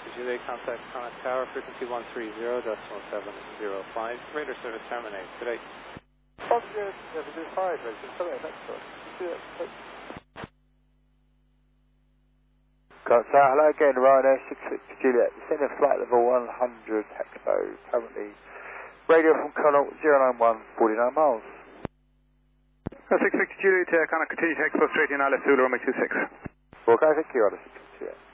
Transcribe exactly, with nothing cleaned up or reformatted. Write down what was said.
Juliet, contact Connect Tower, frequency one three zero decimal seven zero five. Radar service terminate. Good day. Positive, this is five, register seven, next door. Contact, hello again, Ryanair six six Juliet, descending flight level one hundred Hexpo, currently radio from Connaught zero nine one, forty-nine miles. six six Juliet, uh, Connaught continue to Expo straight in, Alice Zulu, runway two six. Okay, thank you, Alice six six Juliet.